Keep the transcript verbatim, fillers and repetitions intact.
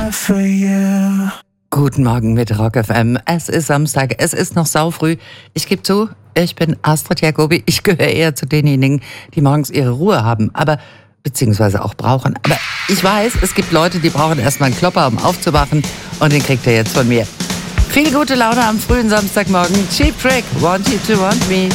Guten Morgen mit Rock F M. Es ist Samstag, es ist noch saufrüh. Ich gebe zu, ich bin Astrid Jacobi. Ich gehöre eher zu denjenigen, die morgens ihre Ruhe haben, aber beziehungsweise auch brauchen. Aber ich weiß, es gibt Leute, die brauchen erstmal einen Klopper, um aufzuwachen, und den kriegt ihr jetzt von mir. Viel gute Laune am frühen Samstagmorgen. Cheap Trick, Want You to Want Me.